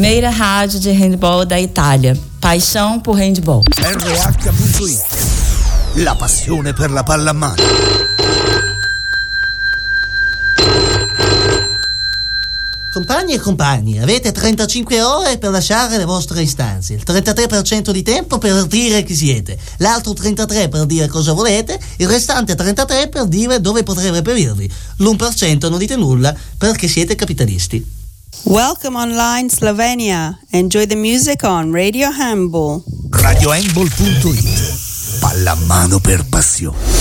Primeira rádio de handball da Itália. Paixão por handball. RH.it. La passione per la pallamano. Compagni e compagni, avete 35 ore per lasciare le vostre istanze, il 33% di tempo per dire chi siete, l'altro 33% per dire cosa volete, il restante 33% per dire dove potrei reperirvi, l'1% non dite nulla perché siete capitalisti. Welcome online Slovenia. Enjoy the music on Radio Handball. RadioHandball.it. Pallamano per passione.